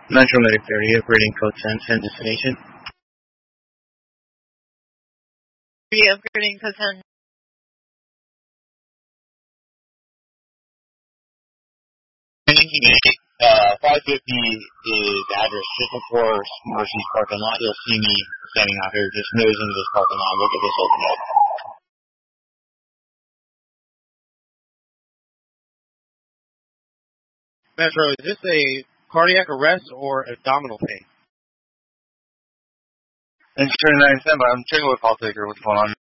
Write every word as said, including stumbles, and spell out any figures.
Metro Medic thirty, upgrading code ten, ten destination. Upgrading code ten. Uh, five fifty is address just before Mercy's parking lot. You'll see me standing out here, just nosing this parking lot. Look at this open up. Metro, is this a cardiac arrest or abdominal pain? Insurance nine seven, I'm checking with call taker. What's going on?